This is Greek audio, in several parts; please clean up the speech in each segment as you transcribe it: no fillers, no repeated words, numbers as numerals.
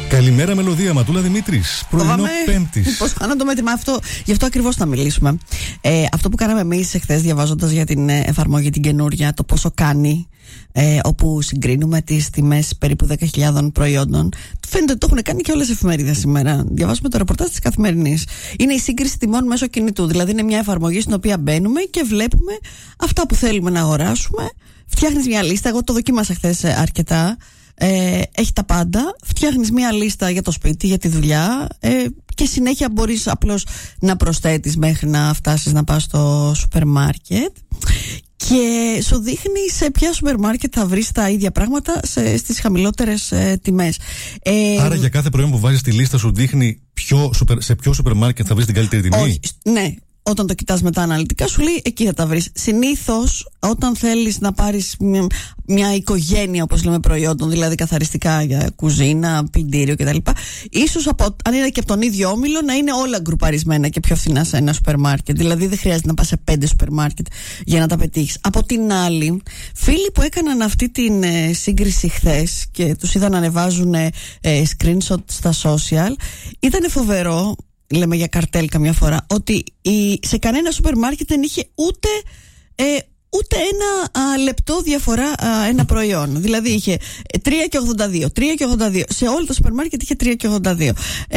Καλημέρα, Μελωδία. Ματούλα Δημήτρης. Πρωινό Πέμπτης. Πώς κάνω το μέτρημα αυτό, γι' αυτό ακριβώς θα μιλήσουμε. Αυτό που κάναμε εμείς εχθές, διαβάζοντας για την εφαρμογή την καινούρια, το πόσο κάνει, όπου συγκρίνουμε τις τιμές περίπου 10.000 προϊόντων. Φαίνεται ότι το έχουν κάνει και όλες οι εφημερίδες σήμερα. Διαβάζουμε το ρεπορτάζ της Καθημερινής. Είναι η σύγκριση τιμών μέσω κινητού. Δηλαδή, είναι μια εφαρμογή στην οποία μπαίνουμε και βλέπουμε αυτά που θέλουμε να αγοράσουμε. Φτιάχνεις μια λίστα. Εγώ το δοκίμασα χθες αρκετά. Έχει τα πάντα. Φτιάχνεις μια λίστα για το σπίτι, για τη δουλειά, και συνέχεια μπορείς απλώς να προσθέτεις μέχρι να φτάσεις να πας στο σούπερ μάρκετ και σου δείχνει σε ποια σούπερ μάρκετ θα βρεις τα ίδια πράγματα στις χαμηλότερες τιμές. Άρα για κάθε προϊόν που βάζεις στη λίστα σου δείχνει σε ποιο σούπερ μάρκετ θα βρεις την καλύτερη τιμή? Όχι, ναι. Όταν το κοιτάς μετά αναλυτικά σου λέει εκεί θα τα βρεις. Συνήθως όταν θέλεις να πάρεις μια οικογένεια, όπως λέμε, προϊόντων, δηλαδή καθαριστικά για κουζίνα, πλυντήριο κτλ., ίσως αν είναι και από τον ίδιο όμιλο να είναι όλα γκρουπαρισμένα και πιο φθηνά σε ένα σούπερ μάρκετ. Δηλαδή δεν χρειάζεται να πας σε 5 σούπερ μάρκετ για να τα πετύχεις. Από την άλλη, φίλοι που έκαναν αυτή την σύγκριση χθες και τους είδαν να ανεβάζουν screenshot στα social, ήταν φοβερό. Λέμε για καρτέλ καμιά φορά, ότι σε κανένα σούπερ μάρκετ δεν είχε ούτε ένα λεπτό διαφορά ένα προϊόν. Δηλαδή είχε 3,82, 3,82. Σε όλο το σούπερ μάρκετ είχε 3,82.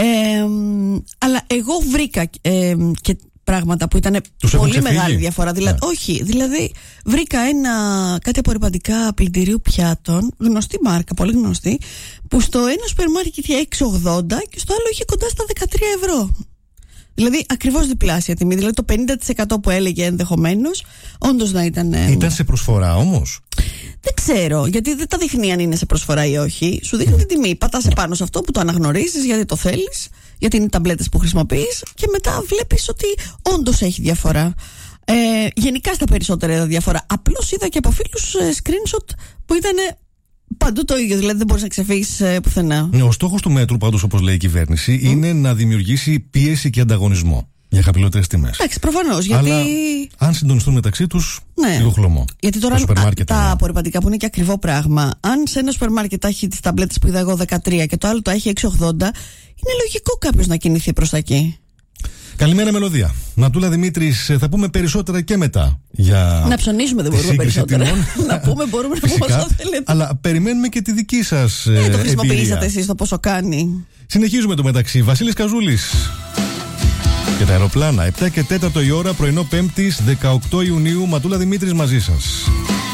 Αλλά εγώ βρήκα και πράγματα που ήταν πολύ μεγάλη διαφορά. Δηλαδή, όχι, δηλαδή βρήκα κάτι απορριπαντικά πλυντηρίου πιάτων, γνωστή μάρκα, πολύ γνωστή, που στο ένα σούπερ μάρκετ είχε 6,80 και στο άλλο είχε κοντά στα 13 ευρώ. Δηλαδή ακριβώς διπλάσια τιμή. Δηλαδή το 50% που έλεγε ενδεχομένως όντως να ήταν. Ήταν σε προσφορά όμως? Δεν ξέρω, γιατί δεν τα δείχνει αν είναι σε προσφορά ή όχι. Σου δείχνει την τιμή. Πατάς επάνω σε αυτό που το αναγνωρίζεις, γιατί το θέλεις, γιατί είναι οι ταμπλέτες που χρησιμοποιείς, και μετά βλέπεις ότι όντως έχει διαφορά. Γενικά στα περισσότερα διαφορά. Απλώς είδα και από φίλους screenshot που ήταν παντού το ίδιο, δηλαδή δεν μπορείς να ξεφύγεις πουθενά. Ο στόχος του μέτρου, πάντως, όπως λέει η κυβέρνηση, είναι να δημιουργήσει πίεση και ανταγωνισμό για χαμηλότερες τιμές. Εντάξει, προφανώς. Γιατί αν συντονιστούν μεταξύ τους, λίγο χλωμό. Γιατί τώρα τα απορριπαντικά που είναι και ακριβό πράγμα, αν σε ένα σούπερ μάρκετ έχει τις ταμπλέτες που είδα εγώ 13 και το άλλο το έχει 6,80, είναι λογικό κάποιος να κινηθεί προς τα εκεί. Καλημέρα, Μελωδία. Ματούλα Δημήτρης, θα πούμε περισσότερα και μετά για. Να ψωνίσουμε δεν μπορούμε περισσότερα. Να πούμε, μπορούμε να πούμε όσο θέλετε. Αλλά περιμένουμε και τη δική σας εμπειρία. Το χρησιμοποιήσατε εσείς το πόσο κάνει. Συνεχίζουμε το μεταξύ. Βασίλης Καζούλης και τα αεροπλάνα. 7 και 4 η ώρα, πρωινό Πέμπτης, 18 Ιουνίου. Ματούλα Δημήτρης μαζί σας.